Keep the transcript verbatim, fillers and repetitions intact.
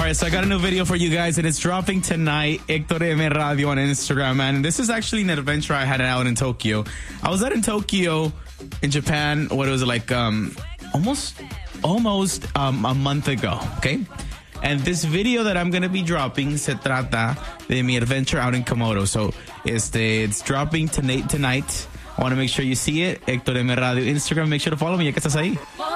right, so I got a new video for you guys, and it's dropping tonight. Hector M Radio on Instagram, man. And this is actually an adventure I had out in Tokyo. I was out in Tokyo, in Japan. What was it like? Um, almost, almost um, a month ago. Okay, and this video that I'm gonna be dropping se trata de mi adventure out in Komodo. So, este, it's dropping tonight. Tonight. I want to make sure you see it. Hector M Radio Instagram. Make sure to follow me. Ya que estás ahí.